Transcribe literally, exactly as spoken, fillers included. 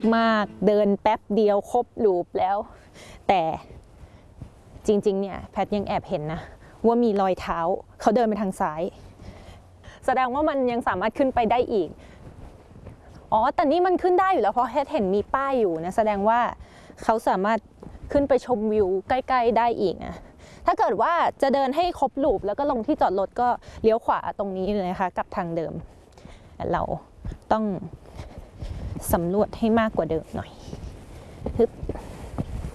มากเดินแป๊บเดียวครบลูปแล้วแต่จริงๆเนี่ยแพทยังแอบเห็นนะว่ามีรอยเท้าเขาเดินไปทางซ้ายแสดงว่ามันยังสามารถขึ้นไปได้อีกอ๋อแต่นี่มันขึ้นได้อยู่แล้วเพราะแพทเห็นมีป้ายอยู่นะแสดงว่าเขาสามารถขึ้นไปชมวิวใกล้ๆได้อีกนะถ้าเกิดว่าจะเดินให้ครบลูปแล้วก็ลงที่จอดรถก็เลี้ยวขวาตรงนี้เลยนะคะกับทางเดิมเราต้องสำรวจให้มากกว่าเดิมหน่อยฮึบ